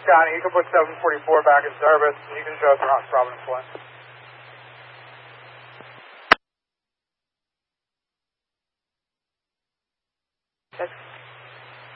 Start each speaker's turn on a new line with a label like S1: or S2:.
S1: County. You can put 744 back in service, and you can show us around Providence One.
S2: That's